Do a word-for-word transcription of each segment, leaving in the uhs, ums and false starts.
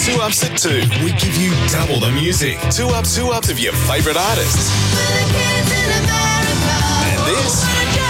Two Ups at two. We give you double the music. Two Ups, Two Ups of your favourite artists. And this.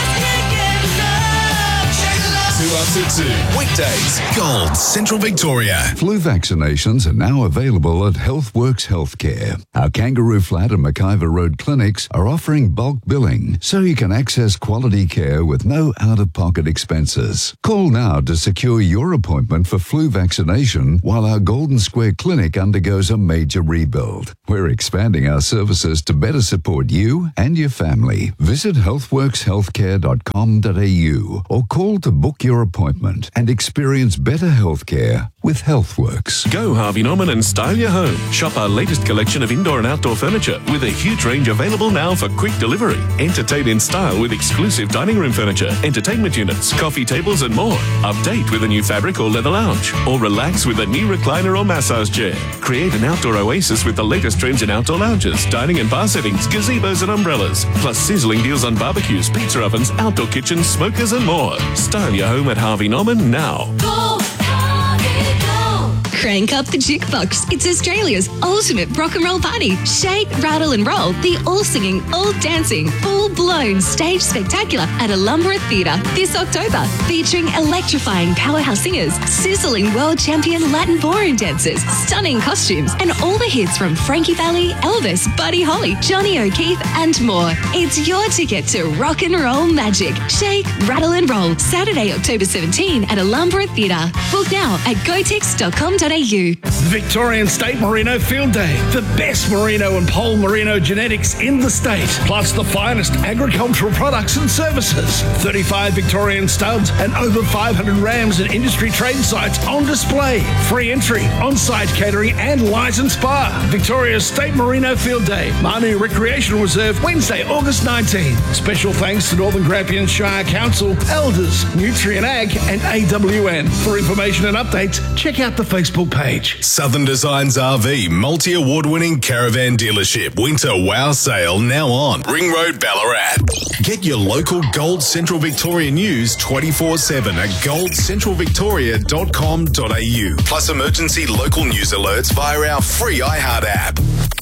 Two Ups at two. Weekdays. Gold, Central Victoria. Flu vaccinations are now available at HealthWorks Healthcare. Our Kangaroo Flat and McIver Road clinics are offering bulk billing so you can access quality care with no out-of-pocket expenses. Call now to secure your appointment for flu vaccination while our Golden Square Clinic undergoes a major rebuild. We're expanding our services to better support you and your family. Visit healthworks healthcare dot com dot a u or call to book your appointment and experience better healthcare with HealthWorks. Go Harvey Norman and style your home. Shop our latest collection of indoor and outdoor furniture with a huge range available now for quick delivery. Entertain in style with exclusive dining room furniture, entertainment units, coffee tables and more. Update with a new fabric or leather lounge, or relax with a new recliner or massage chair. Create an outdoor oasis with the latest trends in outdoor lounges, dining and bar settings, gazebos and umbrellas, plus sizzling deals on barbecues, pizza ovens, outdoor kitchens, smokers and more. Style your home at Harvey Norman now. Go, Harvey, go. Crank up the jukebox. It's Australia's ultimate rock and roll party. Shake, rattle and roll. The all-singing, all-dancing, full-blown stage spectacular at Alumbra Theatre this October. Featuring electrifying powerhouse singers, sizzling world champion Latin ballroom dancers, stunning costumes, and all the hits from Frankie Valli, Elvis, Buddy Holly, Johnny O'Keefe, and more. It's your ticket to rock and roll magic. Shake, rattle and roll. Saturday, October seventeenth at Alumbra Theatre. Book now at gotex dot com dot a u. Victorian State Merino Field Day. The best merino and pole merino genetics in the state, plus the finest agricultural products and services. thirty-five Victorian studs and over five hundred rams and industry trade sites on display. Free entry, on-site catering and licensed bar. Victoria's State Merino Field Day. Manu Recreational Reserve, Wednesday, August nineteenth. Special thanks to Northern Grampians Shire Council, Elders, Nutrient Ag and A W N. For information and updates, check out the Facebook page. Southern Designs R V, multi-award winning caravan dealership. Winter wow sale now on Ring Road, Ballarat. Get your local Gold Central Victoria news twenty-four seven at gold central victoria dot com dot a u. Plus emergency local news alerts via our free iHeart app.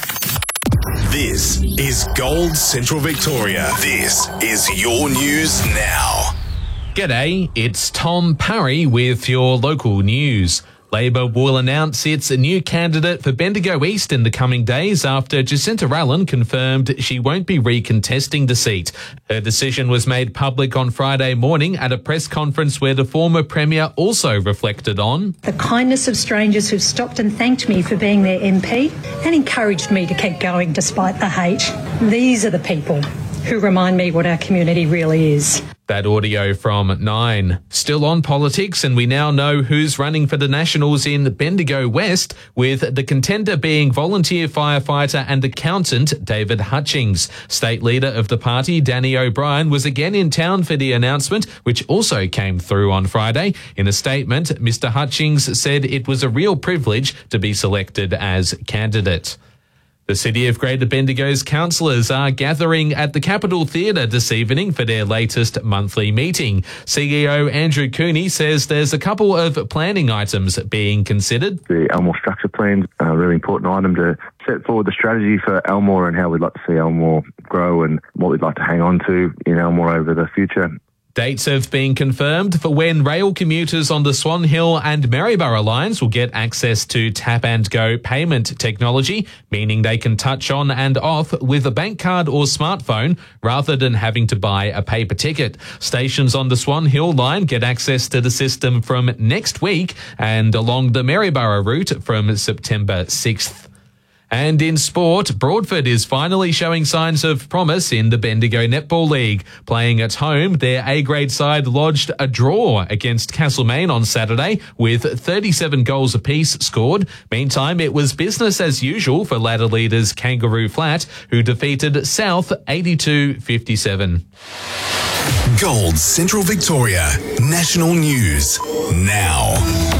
This is Gold Central Victoria. This is your news now. G'day, it's Tom Parry with your local news. Labor will announce its new candidate for Bendigo East in the coming days after Jacinta Allen confirmed she won't be recontesting the seat. Her decision was made public on Friday morning at a press conference where the former Premier also reflected on the kindness of strangers who've stopped and thanked me for being their M P and encouraged me to keep going despite the hate. These are the people who remind me what our community really is. That audio from Nine. Still on politics, and we now know who's running for the Nationals in Bendigo West, with the contender being volunteer firefighter and accountant David Hutchings. State leader of the party, Danny O'Brien, was again in town for the announcement, which also came through on Friday. In a statement, Mister Hutchings said it was a real privilege to be selected as candidate. The City of Greater Bendigo's councillors are gathering at the Capitol Theatre this evening for their latest monthly meeting. C E O Andrew Cooney says there's a couple of planning items being considered. The Elmore structure plan, a really important item to set forward the strategy for Elmore and how we'd like to see Elmore grow and what we'd like to hang on to in Elmore over the future. Dates have been confirmed for when rail commuters on the Swan Hill and Maryborough lines will get access to tap and go payment technology, meaning they can touch on and off with a bank card or smartphone rather than having to buy a paper ticket. Stations on the Swan Hill line get access to the system from next week and along the Maryborough route from September sixth. And in sport, Broadford is finally showing signs of promise in the Bendigo Netball League. Playing at home, their A-grade side lodged a draw against Castlemaine on Saturday with thirty-seven goals apiece scored. Meantime, it was business as usual for ladder leaders Kangaroo Flat, who defeated South eighty-two fifty-seven. Gold Central Victoria National News now.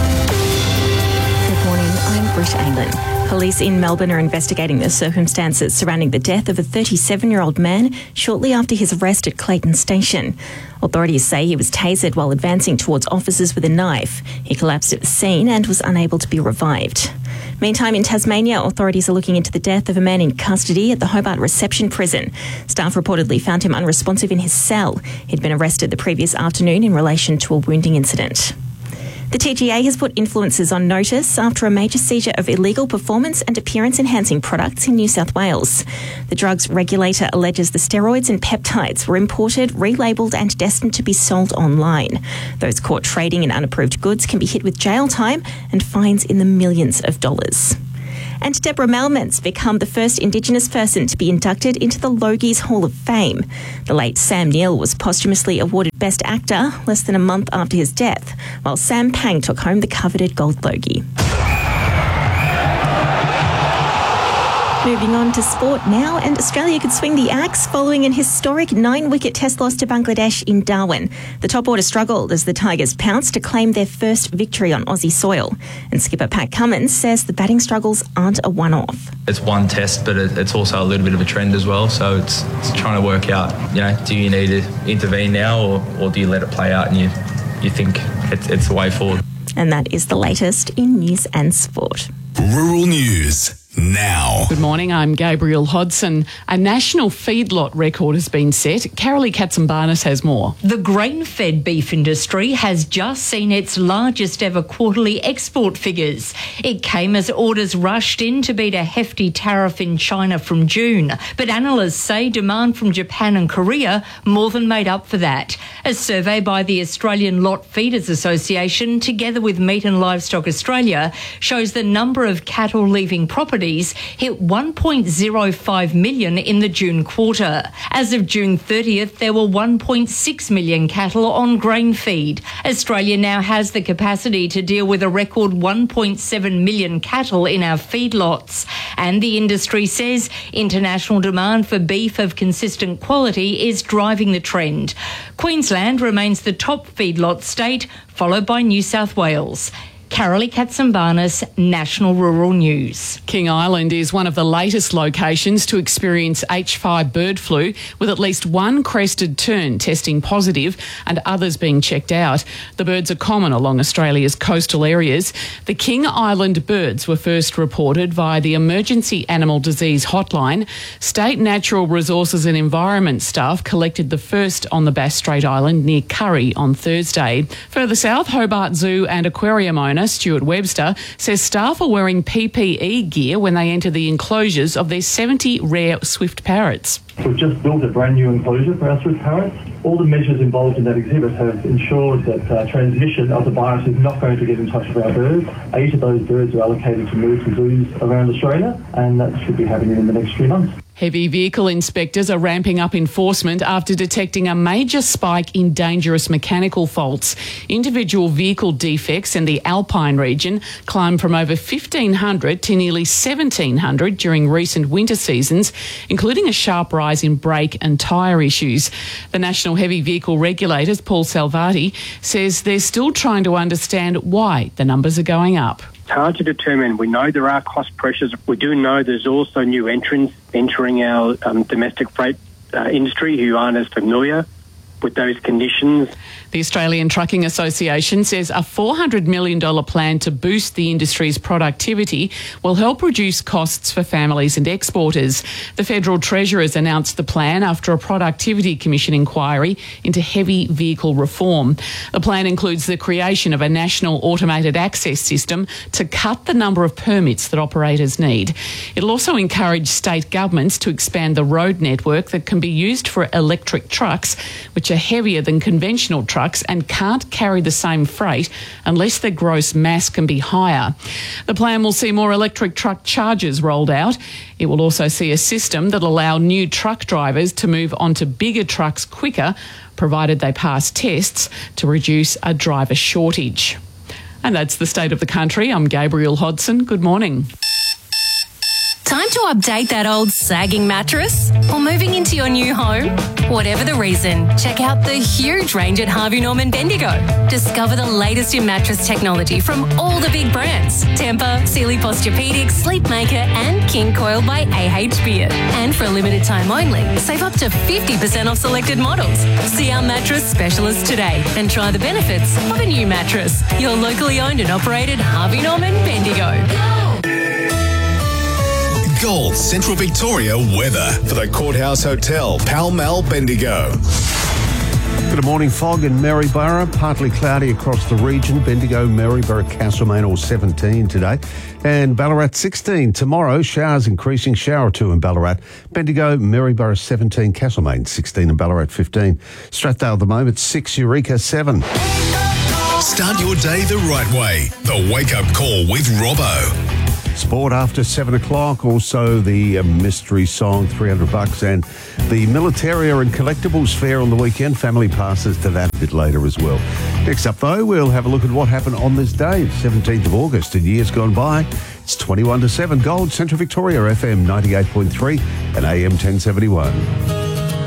Good morning, I'm Britt Aylan. Police in Melbourne are investigating the circumstances surrounding the death of a thirty-seven-year-old man shortly after his arrest at Clayton Station. Authorities say he was tasered while advancing towards officers with a knife. He collapsed at the scene and was unable to be revived. Meantime, in Tasmania, authorities are looking into the death of a man in custody at the Hobart Reception Prison. Staff reportedly found him unresponsive in his cell. He'd been arrested the previous afternoon in relation to a wounding incident. The T G A has put influencers on notice after a major seizure of illegal performance and appearance-enhancing products in New South Wales. The drugs regulator alleges the steroids and peptides were imported, relabelled and destined to be sold online. Those caught trading in unapproved goods can be hit with jail time and fines in the millions of dollars. And Deborah Melman's become the first Indigenous person to be inducted into the Logies Hall of Fame. The late Sam Neill was posthumously awarded Best Actor less than a month after his death, while Sam Pang took home the coveted Gold Logie. Moving on to sport now, and Australia could swing the axe following an historic nine-wicket test loss to Bangladesh in Darwin. The top order struggled as the Tigers pounced to claim their first victory on Aussie soil. And skipper Pat Cummins says the batting struggles aren't a one-off. It's one test, but it's also a little bit of a trend as well. So it's, it's trying to work out, you know, do you need to intervene now or, or do you let it play out and you, you think it's, it's the way forward? And that is the latest in news and sport. Rural News now. Good morning, I'm Gabrielle Hodson. A national feedlot record has been set. Carolee Katsambarnis has more. The grain-fed beef industry has just seen its largest ever quarterly export figures. It came as orders rushed in to beat a hefty tariff in China from June. But analysts say demand from Japan and Korea more than made up for that. A survey by the Australian Lot Feeders Association, together with Meat and Livestock Australia, shows the number of cattle leaving properties hit one point oh five million in the June quarter. As of June thirtieth, there were one point six million cattle on grain feed. Australia now has the capacity to deal with a record one point seven million cattle in our feedlots. And the industry says international demand for beef of consistent quality is driving the trend. Queensland remains the top feedlot state, followed by New South Wales. Carolee Katsambarnis, National Rural News. King Island is one of the latest locations to experience H five bird flu, with at least one crested tern testing positive and others being checked out. The birds are common along Australia's coastal areas. The King Island birds were first reported via the Emergency Animal Disease Hotline. State Natural Resources and Environment staff collected the first on the Bass Strait Island near Curry on Thursday. Further south, Hobart Zoo and Aquarium owner Stuart Webster says staff are wearing P P E gear when they enter the enclosures of their seventy rare swift parrots. We've just built a brand new enclosure for our swift parrots. All the measures involved in that exhibit have ensured that uh, transmission of the virus is not going to get in touch with our birds. Eight of those birds are allocated to move to zoos around Australia, and that should be happening in the next few months. Heavy vehicle inspectors are ramping up enforcement after detecting a major spike in dangerous mechanical faults. Individual vehicle defects in the Alpine region climbed from over fifteen hundred to nearly seventeen hundred during recent winter seasons, including a sharp rise in brake and tyre issues. The National Heavy Vehicle Regulators, Paul Salvati, says they're still trying to understand why the numbers are going up. It's hard to determine. We know there are cost pressures. We do know there's also new entrants entering our um, domestic freight uh, industry who aren't as familiar with those conditions. The Australian Trucking Association says a four hundred million dollars plan to boost the industry's productivity will help reduce costs for families and exporters. The Federal Treasurer has announced the plan after a Productivity Commission inquiry into heavy vehicle reform. The plan includes the creation of a national automated access system to cut the number of permits that operators need. It'll also encourage state governments to expand the road network that can be used for electric trucks, which are heavier than conventional trucks and can't carry the same freight unless their gross mass can be higher. The plan will see more electric truck chargers rolled out. It will also see a system that'll allow new truck drivers to move onto bigger trucks quicker, provided they pass tests, to reduce a driver shortage. And that's the state of the country. I'm Gabrielle Hodson. Good morning. Time to update that old sagging mattress? Or moving into your new home? Whatever the reason, check out the huge range at Harvey Norman Bendigo. Discover the latest in mattress technology from all the big brands: Tempur, Sealy Posturepedic, Sleepmaker and King Coil by A H Beard. And for a limited time only, save up to fifty percent off selected models. See our mattress specialist today and try the benefits of a new mattress. Your locally owned and operated Harvey Norman Bendigo. Go! Gold Central Victoria weather for the Courthouse Hotel, Pall Mall, Bendigo. Good morning. Fog in Maryborough, partly cloudy across the region. Bendigo, Maryborough, Castlemaine all seventeen today. And Ballarat sixteen tomorrow. Showers increasing, shower or two in Ballarat. Bendigo, Maryborough seventeen, Castlemaine sixteen and Ballarat fifteen. Strathdale at the moment six, Eureka seven. Start your day the right way. The Wake Up Call with Robbo. Sport after seven o'clock. Also the uh, mystery song, three hundred bucks, and the Militaria and Collectibles Fair on the weekend. Family passes to that a bit later as well. Next up, though, we'll have a look at what happened on this day, seventeenth of August, in years gone by. It's twenty-one to seven. Gold Central Victoria, F M ninety-eight point three and A M ten seventy-one.